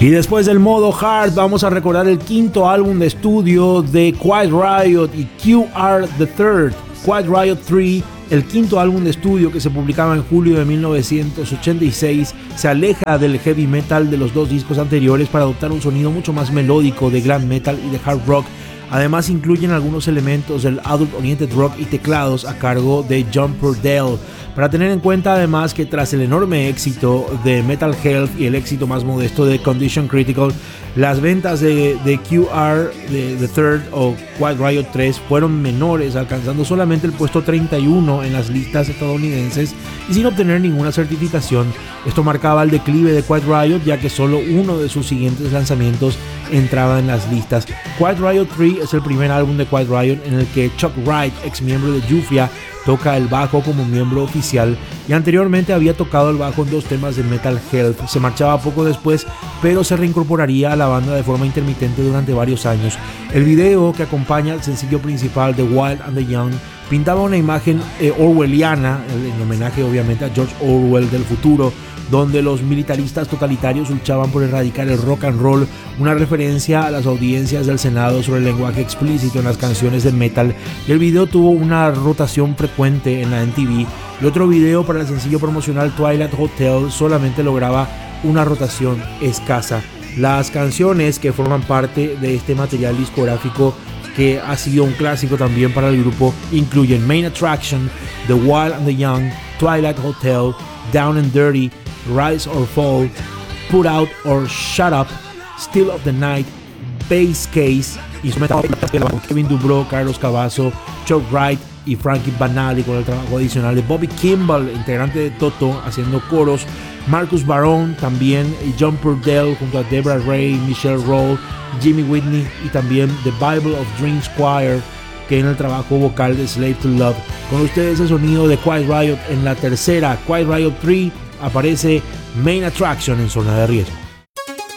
Y después del modo hard vamos a recordar el quinto álbum de estudio de Quiet Riot y QR The Third, Quiet Riot 3, el quinto álbum de estudio que se publicaba en julio de 1986, se aleja del heavy metal de los dos discos anteriores para adoptar un sonido mucho más melódico de glam metal y de hard rock. Además incluyen algunos elementos del adult oriented rock y teclados a cargo de John Purdell. Para tener en cuenta además que tras el enorme éxito de Metal Health y el éxito más modesto de Condition Critical, las ventas de QR de The Third o Quiet Riot 3 fueron menores, alcanzando solamente el puesto 31 en las listas estadounidenses y sin obtener ninguna certificación. Esto marcaba el declive de Quiet Riot, ya que solo uno de sus siguientes lanzamientos entraba en las listas. Quiet Riot 3 es el primer álbum de Quiet Riot en el que Chuck Wright, ex miembro de Jufia, toca el bajo como miembro oficial, y anteriormente había tocado el bajo en dos temas de Metal Health. Se marchaba poco después, pero se reincorporaría a la banda de forma intermitente durante varios años. El video que acompaña al sencillo principal, The Wild and the Young, pintaba una imagen orwelliana, en homenaje obviamente a George Orwell del futuro, donde los militaristas totalitarios luchaban por erradicar el rock and roll, una referencia a las audiencias del Senado sobre el lenguaje explícito en las canciones de metal. Y el video tuvo una rotación frecuente en la MTV, y otro video para el sencillo promocional Twilight Hotel solamente lograba una rotación escasa. Las canciones que forman parte de este material discográfico, que ha sido un clásico también para el grupo, incluyen Main Attraction, The Wild and the Young, Twilight Hotel, Down and Dirty, Rise or Fall, Put Out or Shut Up, Still of the Night, Base Case, instrumental con Kevin Dubrow, Carlos Cavazo, Chuck Wright y Frankie Banali, con el trabajo adicional de Bobby Kimball, integrante de Toto, haciendo coros, Marcus Barone también, y John Purdell junto a Deborah Ray, Michelle Roll, Jimmy Whitney y también The Bible of Dreams Choir, que en el trabajo vocal de Slave to Love. Con ustedes el sonido de Quiet Riot en la tercera Quiet Riot 3, aparece Main Attraction en zona de riesgo.